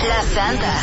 La Santa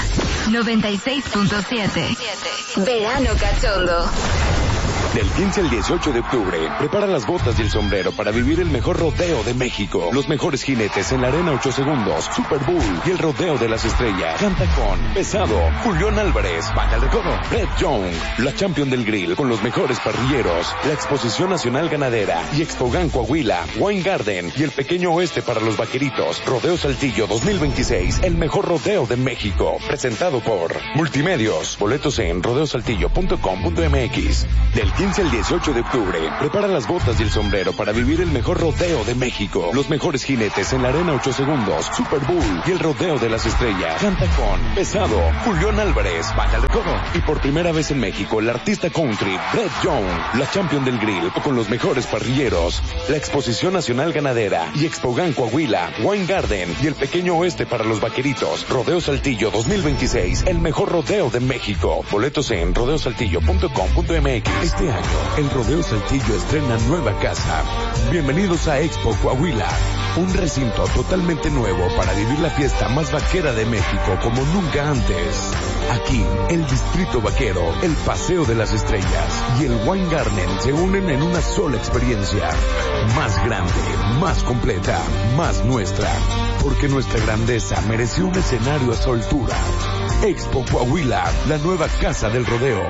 96.7. Verano cachondo. Del 15 al 18 de octubre, prepara las botas y el sombrero para vivir el mejor rodeo de México. Los mejores jinetes en la Arena 8 Segundos, Super Bowl y el Rodeo de las Estrellas. Canta con Pesado, Julián Álvarez, Baja el Recodo, Brett Young, la Champion del Grill con los mejores parrilleros, la Exposición Nacional Ganadera y Expogan Coahuila, Wine Garden y el Pequeño Oeste para los Vaqueritos. Rodeo Saltillo 2026, el mejor rodeo de México. Presentado por Multimedios. Boletos en rodeosaltillo.com.mx. Del 15 al 18 de octubre, prepara las botas y el sombrero para vivir el mejor rodeo de México. Los mejores jinetes en la Arena 8 Segundos, Super Bowl y el Rodeo de las Estrellas. Canta con Pesado, Julián Álvarez, Baja el Recodo. Y por primera vez en México, el artista country Brett Young, la Champion del Grill con los mejores parrilleros, la Exposición Nacional Ganadera y Expogan Coahuila, Wine Garden y el Pequeño Oeste para los Vaqueritos. Rodeo Saltillo 2026, el mejor rodeo de México. Boletos en rodeosaltillo.com.mx. Este año, el Rodeo Saltillo estrena nueva casa. Bienvenidos a Expo Coahuila, un recinto totalmente nuevo para vivir la fiesta más vaquera de México como nunca antes. Aquí, el Distrito Vaquero, el Paseo de las Estrellas y el Wine Garden se unen en una sola experiencia. Más grande, más completa, más nuestra. Porque nuestra grandeza mereció un escenario a su altura. Expo Coahuila, la nueva casa del rodeo.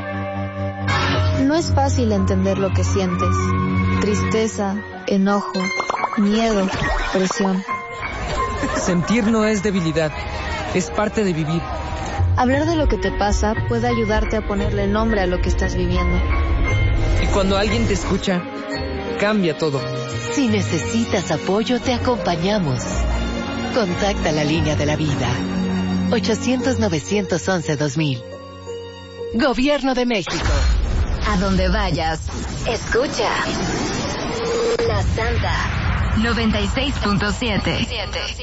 No es fácil entender lo que sientes. Tristeza, enojo, miedo, presión. Sentir no es debilidad, es parte de vivir. Hablar de lo que te pasa puede ayudarte a ponerle nombre a lo que estás viviendo. Y cuando alguien te escucha, cambia todo. Si necesitas apoyo, te acompañamos. Contacta la línea de la vida. 800-911-2000. Gobierno de México. A donde vayas, escucha. La Santa 96.7.